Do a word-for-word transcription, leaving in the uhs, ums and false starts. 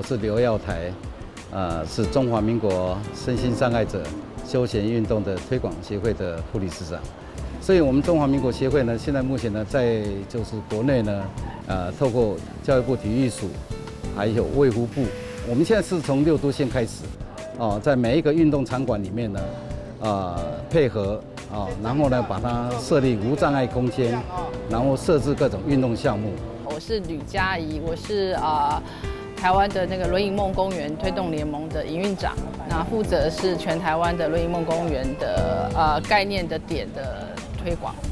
我是刘耀台，呃，是中华民国身心障碍者休闲运动的推广协会的副理事长。所以，我们中华民国协会呢，现在目前呢，在就是国内呢，呃，透过教育部体育署，还有卫福部，我们现在是从六都县开始，哦，在每一个运动场馆里面呢，呃，配合啊，然后呢，把它设立无障碍空间，然后设置各种运动项目。 我是吕佳怡，我是啊、呃、台湾的那个轮椅梦公园推动联盟的营运长，那负责是全台湾的轮椅梦公园的呃概念的点的推广。